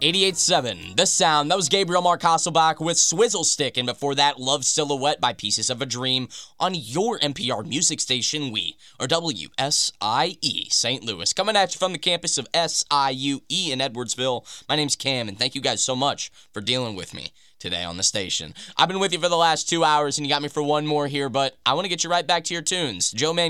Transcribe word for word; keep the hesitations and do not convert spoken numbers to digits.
eighty-eight point seven, The Sound. That was Gabriel Mark Hasselbach with Swizzle Stick, and before that, Love Silhouette by Pieces of a Dream on your N P R music station, we are W S I E Saint Louis. Coming at you from the campus of S I U E in Edwardsville. My name's Cam, and thank you guys so much for dealing with me today on the station. I've been with you for the last two hours, and you got me for one more here, but I want to get you right back to your tunes. Joe Man